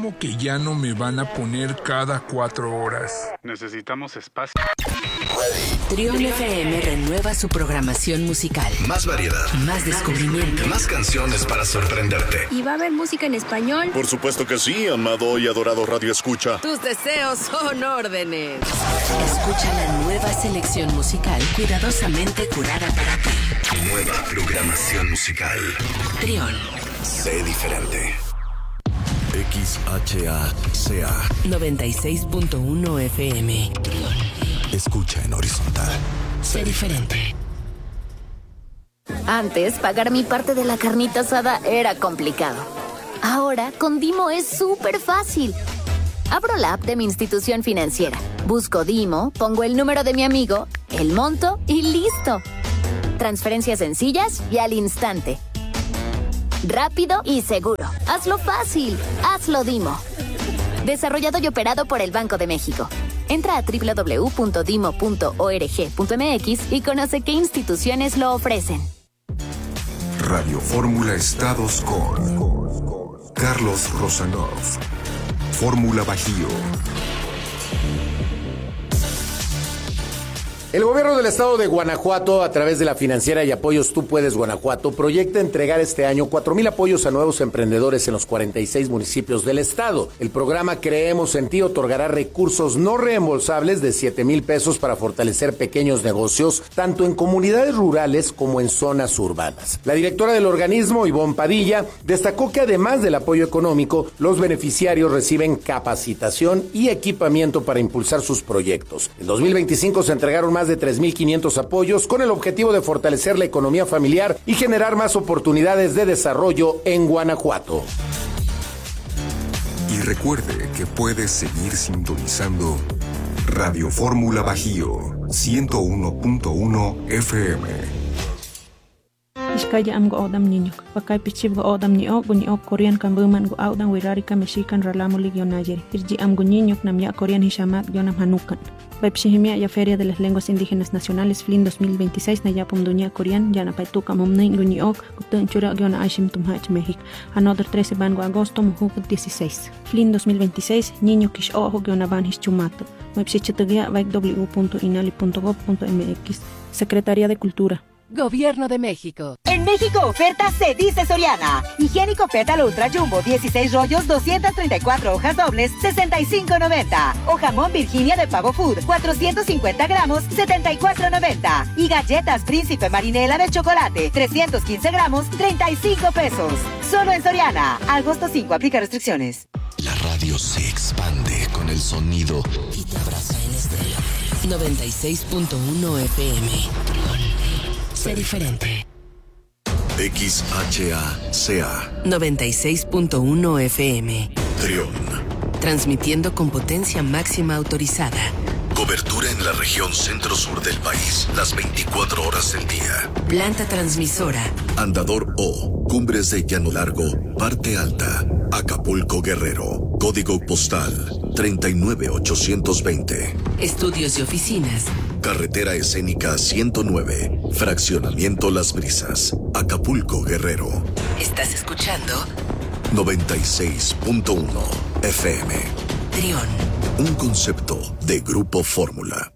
¿Cómo que ya no me van a poner cada 4 horas? Necesitamos espacio. Trión FM renueva su programación musical. Más variedad. Más descubrimiento. Más canciones para sorprenderte. ¿Y va a haber música en español? Por supuesto que sí, amado y adorado Radio Escucha. Tus deseos son órdenes. Escucha la nueva selección musical cuidadosamente curada para ti. Nueva programación musical. Trión. Sé diferente. XHACA 96.1 FM. Escucha en horizontal. Sé diferente. Antes, pagar mi parte de la carnita asada era complicado. Ahora, con Dimo es súper fácil. Abro la app de mi institución financiera, busco Dimo, pongo el número de mi amigo, el monto y ¡listo! Transferencias sencillas y al instante. Rápido y seguro. Hazlo fácil. Hazlo Dimo. Desarrollado y operado por el Banco de México. Entra a www.dimo.org.mx y conoce qué instituciones lo ofrecen. Radio Fórmula Estados con Carlos Rosanov. Fórmula Bajío. El gobierno del estado de Guanajuato, a través de la financiera y apoyos Tú Puedes Guanajuato, proyecta entregar este año 4,000 apoyos a nuevos emprendedores en los 46 municipios del estado. El programa Creemos en Ti otorgará recursos no reembolsables de 7,000 pesos para fortalecer pequeños negocios, tanto en comunidades rurales como en zonas urbanas. La directora del organismo, Ivonne Padilla, destacó que además del apoyo económico, los beneficiarios reciben capacitación y equipamiento para impulsar sus proyectos. En 2025 se entregaron más de 3,500 apoyos con el objetivo de fortalecer la economía familiar y generar más oportunidades de desarrollo en Guanajuato. Y recuerde que puedes seguir sintonizando Radio Fórmula Bajío 101.1 FM. Iskaya am go odam niñok, pakay pichib go odam niok Korean kan buman go audan wirari ka Mexican ralamuli gionayeri. Irji am go niñok nam ya Korean hishamat gionam hanukan. Paipshihimia ya Feria de las Lenguas Indígenas Nacionales FLIN 2026 na yapum dunia Korean ya na paituka momnein go niok kutun chura giona aishim tumhach México. Another 13 ban go agosto muhuk 16. FLIN 2026 niño kish ojo giona ban hischumato. Paipshichitugia vaik w.inali.gov.mx. Secretaría de Cultura. Gobierno de México. En México oferta se dice Soriana. Higiénico Fetal Ultra Jumbo 16 rollos 234 hojas dobles 65.90. O jamón Virginia de Pavo Food 450 gramos 74.90. Y galletas Príncipe Marinela de chocolate 315 gramos 35 pesos. Solo en Soriana. Agosto 5 aplica restricciones. La radio se expande con el sonido Y te abraza en estéreo. 96.1 FM. Sé diferente. XHACA 96.1 FM. Trión. Transmitiendo con potencia máxima autorizada. Cobertura en la región centro-sur del país, las 24 horas del día. Planta transmisora. Andador O, Cumbres de Llano Largo, Parte Alta, Acapulco Guerrero. Código postal 39820. Estudios y oficinas. Carretera Escénica 109, Fraccionamiento Las Brisas, Acapulco Guerrero. Estás escuchando 96.1 FM. Trión. Un concepto de Grupo Fórmula.